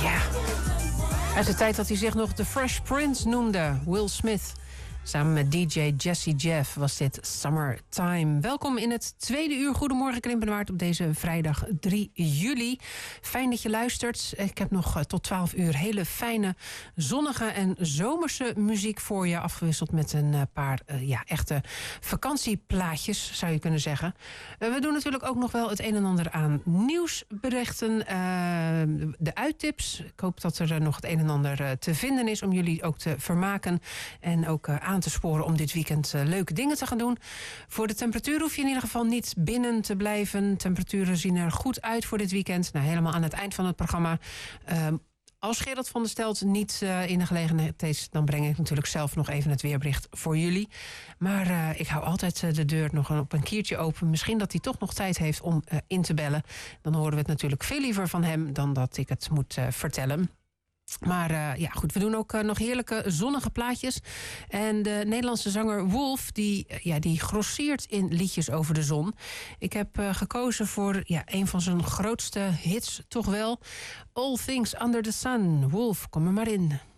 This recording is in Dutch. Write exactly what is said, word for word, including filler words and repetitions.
Ja, uit de tijd dat hij zich nog de Fresh Prince noemde, Will Smith. Samen met D J Jesse Jeff was dit Summertime. Welkom in het tweede uur Goedemorgen Krimpenaard op deze vrijdag drie juli. Fijn dat je luistert. Ik heb nog tot twaalf uur hele fijne, zonnige en zomerse muziek voor je. Afgewisseld met een paar uh, ja, echte vakantieplaatjes, zou je kunnen zeggen. Uh, we doen natuurlijk ook nog wel het een en ander aan nieuwsberichten. Uh, de uittips. Ik hoop dat er nog het een en ander uh, te vinden is om jullie ook te vermaken. En ook uh, aan te sporen om dit weekend uh, leuke dingen te gaan doen. Voor de temperatuur hoef je in ieder geval niet binnen te blijven. Temperaturen zien er goed uit voor dit weekend. Nou, helemaal aan het eind van het programma. Uh, als Gerard van der Stelt niet uh, in de gelegenheid is, dan breng ik natuurlijk zelf nog even het weerbericht voor jullie. Maar uh, ik hou altijd uh, de deur nog op een kiertje open. Misschien dat hij toch nog tijd heeft om uh, in te bellen. Dan horen we het natuurlijk veel liever van hem dan dat ik het moet uh, vertellen. Maar uh, ja, goed, we doen ook uh, nog heerlijke zonnige plaatjes. En de Nederlandse zanger Wolf, die, uh, ja, die grosseert in liedjes over de zon. Ik heb uh, gekozen voor ja, een van zijn grootste hits, toch wel. All Things Under the Sun. Wolf, kom er maar in.